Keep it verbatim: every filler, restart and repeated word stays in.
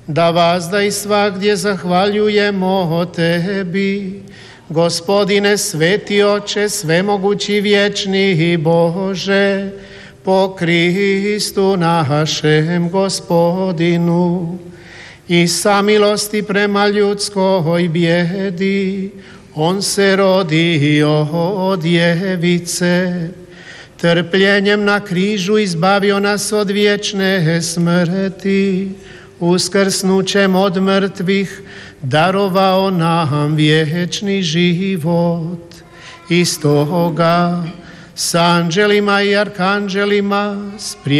da vazda i svagdje zahvaljujemo Tebi. Gospodine, sveti Oče, svemogući vječni i Bože, po Kristu našem Gospodinu, i samilosti prema ljudskoj bijedi, on se rodio od djevice, trpljenjem na križu izbavio nas od vječne smrti, uskrsnućem od mrtvih darovao nam vječni život. I stoga s anđelima i arkanđelima, s